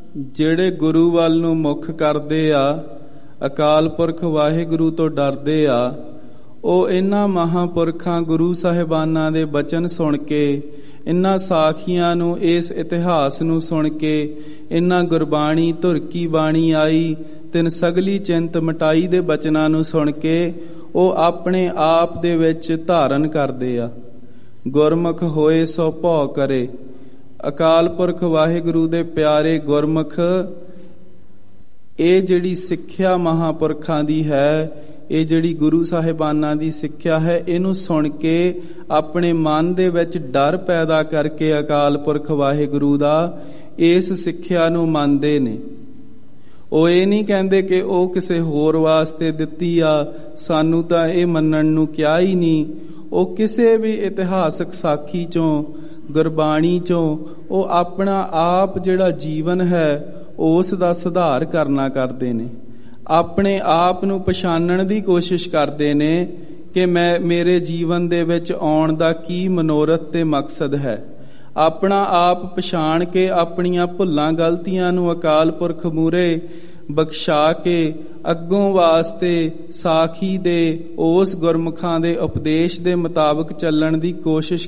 ਜਿਹੜੇ ਗੁਰੂ ਵੱਲ ਨੂੰ ਮੁੱਖ ਕਰਦੇ ਆ, ਅਕਾਲ ਪੁਰਖ ਵਾਹਿਗੁਰੂ ਤੋਂ ਡਰਦੇ ਆ, ਉਹ ਇਹਨਾਂ ਮਹਾਂਪੁਰਖਾਂ ਗੁਰੂ ਸਾਹਿਬਾਨਾਂ ਦੇ ਬਚਨ ਸੁਣ ਕੇ, ਇਹਨਾਂ ਸਾਖੀਆਂ ਨੂੰ, ਇਸ ਇਤਿਹਾਸ ਨੂੰ ਸੁਣ ਕੇ, ਇਹਨਾਂ ਗੁਰਬਾਣੀ ਧੁਰ ਕੀ ਬਾਣੀ ਆਈ ਤਿਨ ਸਗਲੀ ਚਿੰਤ ਮਟਾਈ ਦੇ ਬਚਨਾਂ ਨੂੰ ਸੁਣ ਕੇ ਉਹ ਆਪਣੇ ਆਪ ਦੇ ਵਿੱਚ ਧਾਰਨ ਕਰਦੇ ਆ। ਗੁਰਮੁਖ ਹੋਏ ਸੋ ਭਉ ਕਰੇ। ਅਕਾਲ ਪੁਰਖ ਵਾਹਿਗੁਰੂ ਦੇ ਪਿਆਰੇ ਗੁਰਮੁਖ, ਇਹ ਜਿਹੜੀ ਸਿੱਖਿਆ ਮਹਾਂਪੁਰਖਾਂ ਦੀ ਹੈ, ਇਹ ਜਿਹੜੀ ਗੁਰੂ ਸਾਹਿਬਾਨਾਂ ਦੀ ਸਿੱਖਿਆ ਹੈ, ਇਹਨੂੰ ਸੁਣ ਕੇ ਆਪਣੇ ਮਨ ਦੇ ਵਿੱਚ ਡਰ ਪੈਦਾ ਕਰਕੇ ਅਕਾਲ ਪੁਰਖ ਵਾਹਿਗੁਰੂ ਦਾ ਇਸ ਸਿੱਖਿਆ ਨੂੰ ਮੰਨਦੇ ਨੇ। ਉਹ ਇਹ ਨਹੀਂ ਕਹਿੰਦੇ ਕਿ ਉਹ ਕਿਸੇ ਹੋਰ ਵਾਸਤੇ ਦਿੱਤੀ ਆ, ਸਾਨੂੰ ਤਾਂ ਇਹ ਮੰਨਣ ਨੂੰ ਕਿਹਾ ਹੀ ਨਹੀਂ। ਉਹ ਕਿਸੇ ਵੀ ਇਤਿਹਾਸਕ ਸਾਖੀ ਚੋਂ, ਗੁਰਬਾਣੀ ਚੋਂ ਉਹ ਆਪਣਾ ਆਪ ਜਿਹੜਾ ਜੀਵਨ ਹੈ ਉਸ ਦਾ ਸੁਧਾਰ ਕਰਨਾ ਕਰਦੇ ਨੇ। ਆਪਣੇ ਆਪ ਨੂੰ ਪਛਾਣਨ ਦੀ ਕੋਸ਼ਿਸ਼ ਕਰਦੇ ਨੇ ਕਿ ਮੇਰੇ ਜੀਵਨ ਦੇ ਵਿੱਚ ਆਉਣ ਦਾ ਕੀ ਮਨੋਰਥ ਤੇ ਮਕਸਦ ਹੈ। ਆਪਣਾ ਆਪ ਪਛਾਣ ਕੇ ਆਪਣੀਆਂ ਭੁੱਲਾਂ ਗਲਤੀਆਂ ਨੂੰ ਅਕਾਲ ਪੁਰਖ ਮੂਹਰੇ ਬਖਸ਼ਾ ਕੇ ਅੱਗੋਂ ਵਾਸਤੇ ਸਾਖੀ ਦੇ ਉਸ ਗੁਰਮੁਖਾਂ ਦੇ ਉਪਦੇਸ਼ ਦੇ ਮੁਤਾਬਕ ਚੱਲਣ ਦੀ ਕੋਸ਼ਿਸ਼